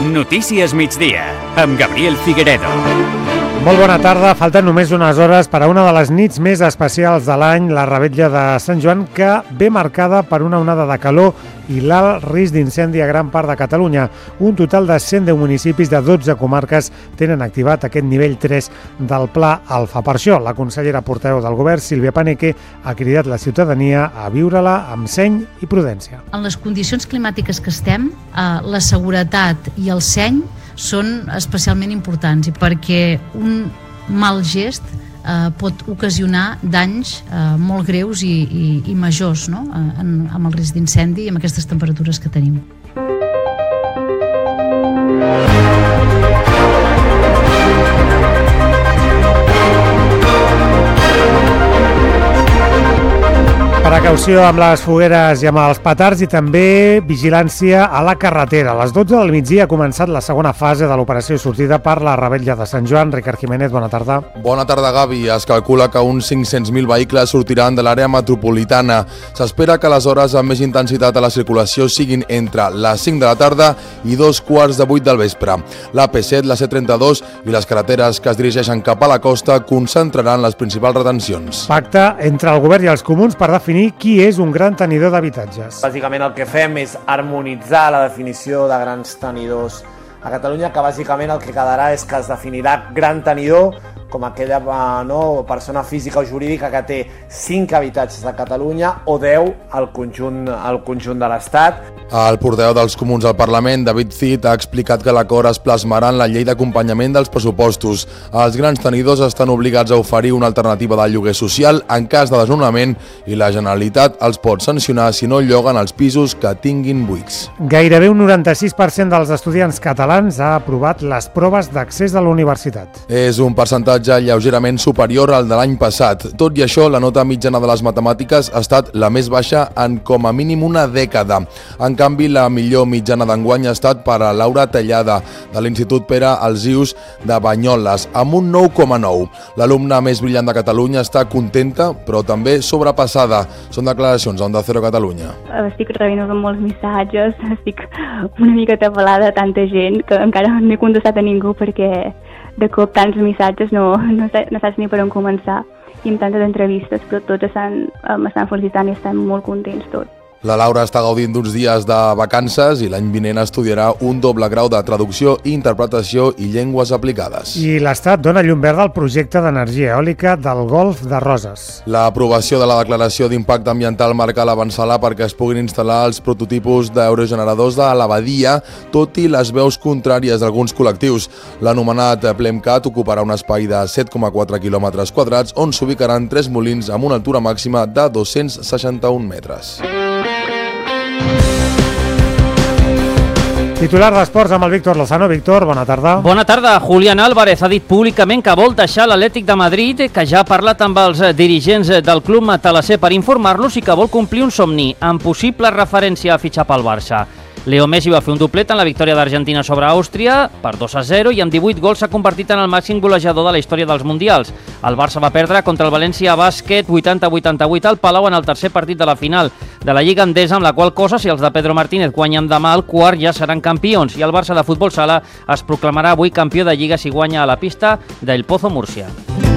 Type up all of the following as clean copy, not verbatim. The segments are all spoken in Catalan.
Notícies migdia, amb Gabriel Figueredo. Molt bona tarda, falten només unes hores per a una de les nits més especials de l'any, la Revetlla de Sant Joan, que ve marcada per una onada de calor i l'alt risc d'incendi a gran part de Catalunya. Un total de 110 municipis de 12 comarques tenen activat aquest nivell 3 del Pla Alfa. Per això, la consellera portaveu del govern, Sílvia Paneque, ha cridat la ciutadania a viure-la amb seny i prudència. En les condicions climàtiques que estem, la seguretat i el seny són especialment importants, i perquè un mal gest pot ocasionar danys molt greus i majors, no? Amb el risc d'incendi i amb aquestes temperatures que tenim. Precaució amb les fogueres i amb els petards i també vigilància a la carretera. A les 12 del migdia ha començat la segona fase de l'operació sortida per la Revetlla de Sant Joan. Ricard Jiménez, bona tarda. Bona tarda, Gavi. Es calcula que uns 500.000 vehicles sortiran de l'àrea metropolitana. S'espera que les hores amb més intensitat a la circulació siguin entre les 5 de la tarda i 2:15 del vespre. L'AP7, la C32 i les carreteres que es dirigeixen cap a la costa concentraran les principals retencions. Pacte entre el govern i els comuns per definir qui és un gran tenidor d'habitatges. Bàsicament el que fem és harmonitzar la definició de grans tenidors a Catalunya, que bàsicament el que quedarà és que es definirà gran tenidor com aquella persona física o jurídica que té 5 habitatges a Catalunya o 10 al conjunt de l'Estat. El portaveu dels comuns al Parlament, David Cid, ha explicat que l'acord es plasmarà en la llei d'acompanyament dels pressupostos. Els grans tenidors estan obligats a oferir una alternativa de lloguer social en cas de desnonament i la Generalitat els pot sancionar si no lloguen els pisos que tinguin buits. Gairebé un 96% dels estudiants catalans ha aprovat les proves d'accés a la universitat. És un percentatge lleugerament superior al de l'any passat. Tot i això, la nota mitjana de les matemàtiques ha estat la més baixa en com a mínim una dècada. En canvi, la millor mitjana d'enguany ha estat per a Laura Tellada, de l'Institut Pere Alsius de Banyoles, amb un 9,9. L'alumna més brillant de Catalunya està contenta, però també sobrepassada. Són declaracions a Onda Cero Catalunya. Estic rebent molts missatges, estic una mica atabalada de tanta gent que encara no he contestat a ningú perquè de cop tants missatges no saps ni per on començar, i amb tantes entrevistes, però tots m'estan felicitant i estan molt contents tots. La Laura està gaudint d'uns dies de vacances i l'any vinent estudiarà un doble grau de traducció, interpretació i llengües aplicades. I l'Estat dona llum verda al projecte d'energia eòlica del Golf de Roses. L'aprovació de la declaració d'impacte ambiental marca l'avançala perquè es puguin instal·lar els prototipus d'aerogeneradors de l'Abadia, tot i les veus contràries d'alguns col·lectius. L'anomenat Plemcat ocuparà un espai de 7,4 quilòmetres quadrats on s'ubicaran 3 molins amb una altura màxima de 261 metres. Titular d'Esports amb el Víctor Lozano. Víctor, bona tarda. Bona tarda. Julián Álvarez ha dit públicament que vol deixar l'Atlètic de Madrid, que ja ha parlat amb els dirigents del club matalasser per informar-los i que vol complir un somni, amb possible referència a fitxar pel Barça. Leo Messi va fer un doblet en la victòria d'Argentina sobre Àustria per 2-0 i amb 18 gols s'ha convertit en el màxim golejador de la història dels Mundials. El Barça va perdre contra el València Bàsquet 80-88 al Palau en el tercer partit de la final de la Lliga Endesa, amb la qual cosa, si els de Pedro Martínez guanyen demà, el quart ja seran campions, i el Barça de futbol sala es proclamarà avui campió de Lliga si guanya a la pista del Pozo Múrcia.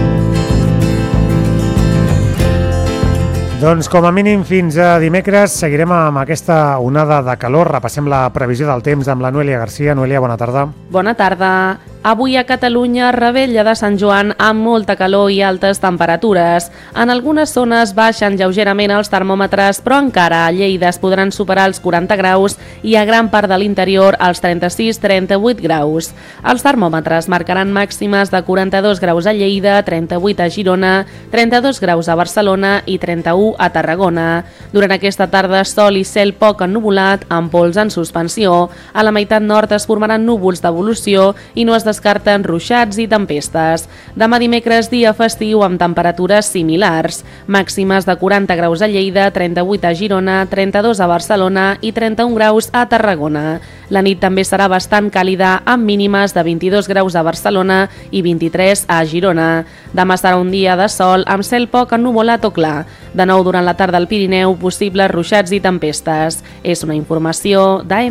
Doncs com a mínim fins a dimecres seguirem amb aquesta onada de calor. Repassem la previsió del temps amb la Noelia Garcia. Noelia, bona tarda. Bona tarda. Avui a Catalunya, Revetlla de Sant Joan amb molta calor i altes temperatures. En algunes zones baixen lleugerament els termòmetres, però encara a Lleida es podran superar els 40 graus i a gran part de l'interior els 36-38 graus. Els termòmetres marcaran màximes de 42 graus a Lleida, 38 a Girona, 32 graus a Barcelona i 31 a Tarragona. Durant aquesta tarda, sol i cel poc ennuvolat, amb pols en suspensió. A la meitat nord es formaran núvols d'evolució i no es descarten ruixats i tempestes. Demà dimecres, dia festiu amb temperatures similars. Màximes de 40 graus a Lleida, 38 a Girona, 32 a Barcelona i 31 graus a Tarragona. La nit també serà bastant càlida, amb mínimes de 22 graus a Barcelona i 23 a Girona. Demà serà un dia de sol amb cel poc ennuvolat o clar. De nou, durant la tarda al Pirineu, possibles ruixats i tempestes. És una informació d'AM.